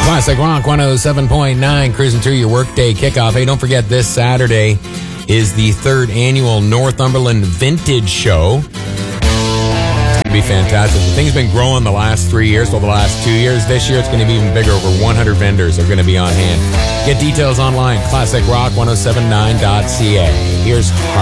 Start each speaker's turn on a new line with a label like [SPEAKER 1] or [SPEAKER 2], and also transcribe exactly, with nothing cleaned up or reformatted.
[SPEAKER 1] Classic Rock one oh seven point nine, cruising through your workday kickoff. Hey, don't forget, this Saturday is the third annual Northumberland Vintage Show. It's going to be fantastic. The thing's been growing the last three years, well, the last two years. This year, it's going to be even bigger. Over one hundred vendors are going to be on hand. Get details online, classic rock ten seventy-nine dot c a. Here's